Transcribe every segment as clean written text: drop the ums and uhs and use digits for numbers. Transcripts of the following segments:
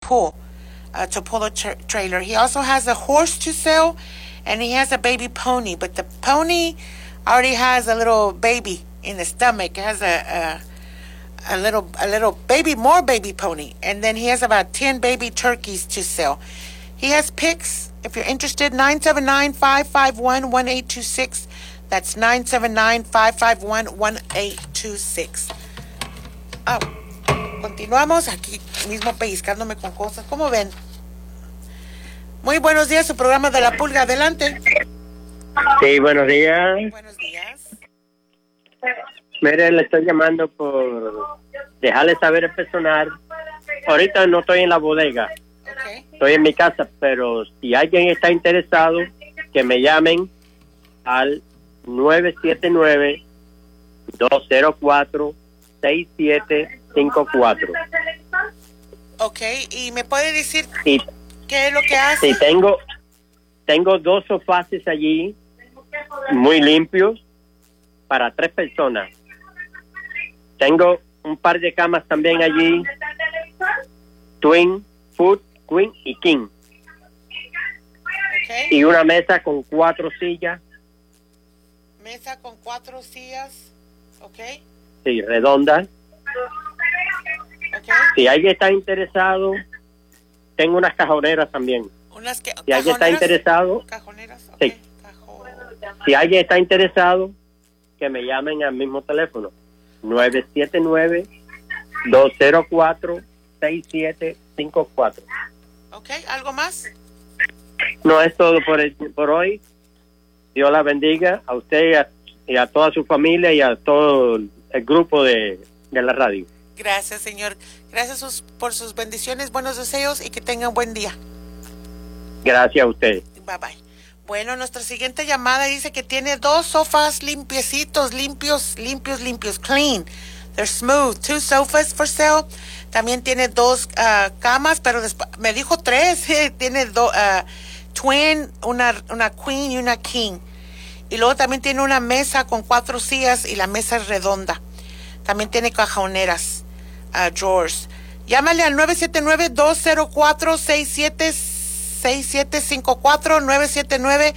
pull the trailer. He also has a horse to sell, and he has a baby pony. But the pony already has a little baby in the stomach. It has a little baby, more baby pony, and then he has about 10 baby turkeys to sell. He has pics. If you're interested, 979-551-1826. That's 979-551-1826. Continuamos aquí mismo pellizcándome con cosas. ¿Cómo ven? Muy buenos días, su programa de La Pulga. Adelante. Sí, buenos días. Buenos días. Mire, le estoy llamando por dejarle saber al personal. Ahorita no estoy en la bodega. Okay. Estoy en mi casa, pero si alguien está interesado, que me llamen al 979-204-6754. Ok, ¿y me puede decir Sí, qué es lo que hace? sí, tengo 2 sofás allí, muy limpios, para 3 personas. Tengo un par de camas también allí, twin, food, queen y king. Okay. Y una mesa con 4 sillas. Mesa con 4 sillas. Ok. Sí, redondas. Okay. Si alguien está interesado, tengo unas cajoneras también. Si alguien está interesado, cajoneras. Okay. Sí. Si alguien está interesado, que me llamen al mismo teléfono, 979-204-6754. Ok, ¿algo más? No, es todo por hoy. Dios la bendiga a usted y a toda su familia y a todo el grupo de la radio. Gracias, señor. Gracias por sus bendiciones, buenos deseos y que tengan buen día. Gracias a usted. Bye bye. Bueno, nuestra siguiente llamada dice que tiene 2 sofás limpiecitos, limpios, clean. They're smooth. 2 sofas for sale. También tiene 2 camas, pero me dijo 3. Tiene 2 twin, una queen y una king. Y luego también tiene una mesa con 4 sillas y la mesa es redonda. También tiene cajoneras, drawers. Llámale al 979-204-6754,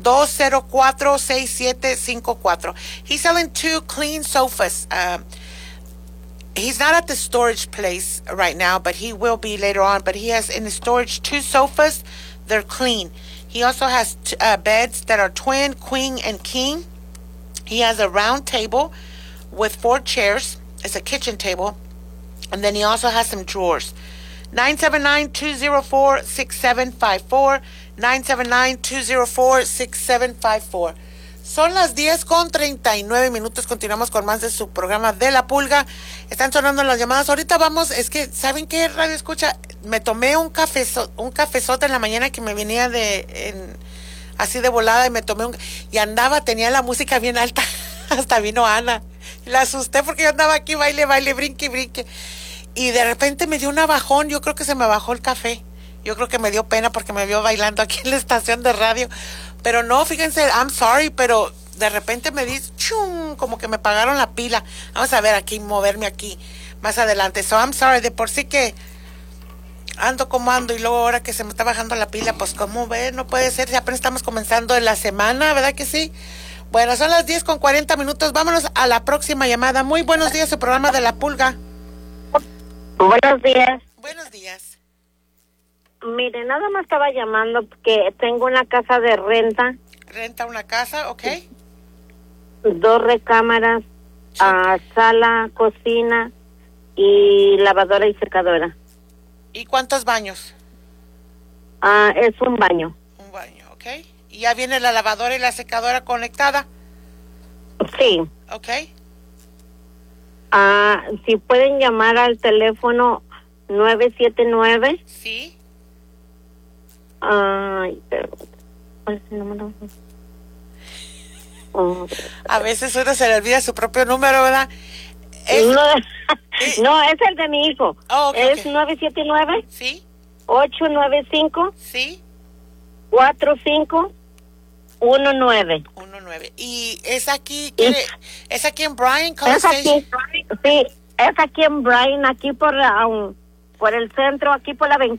979-204-6754. He's selling 2 clean sofas. He's not at the storage place right now, but he will be later on. But he has in the storage 2 sofas. They're clean. He also has beds that are twin, queen, and king. He has a round table with 4 chairs. It's a kitchen table. And then he also has some drawers. 979-204-6754. 979-204-6754. Son las 10:39. Continuamos con más de su programa de La Pulga. Están sonando las llamadas. Ahorita vamos, es que, ¿saben qué, radio escucha? Me tomé un cafezote en la mañana que me venía así de volada, y me tomé tenía la música bien alta. Hasta vino Ana. La asusté porque yo andaba aquí, baile, brinque. Y de repente me dio un bajón. Yo creo que se me bajó el café. Yo creo que me dio pena porque me vio bailando aquí en la estación de radio. Pero no, fíjense, I'm sorry, pero de repente me dice, chum, como que me pagaron la pila. Vamos a ver aquí, moverme aquí más adelante. So I'm sorry, de por sí que ando como ando, y luego ahora que se me está bajando la pila, pues como ve, no puede ser, ya apenas estamos comenzando en la semana, ¿verdad que sí? Bueno, son las 10:40. Vámonos a la próxima llamada. Muy buenos días, su programa de La Pulga. Buenos días. Buenos días. Mire, nada más estaba llamando porque tengo una casa de renta. ¿Renta una casa? Ok. 2 recámaras, sala, cocina y lavadora y secadora. ¿Y cuántos baños? Es un baño. Un baño, ok. ¿Y ya viene la lavadora y la secadora conectada? Sí. Ok. Si pueden llamar al teléfono 979. Sí. Ay, pero ¿cuál es el número? A veces uno se le olvida su propio número, ¿verdad? No, es el de mi hijo. Es 979. Sí. 895. Sí. 4519. 19. ¿Y es aquí en Bryan? Es aquí, sí, es aquí en Bryan, aquí por el centro, aquí por la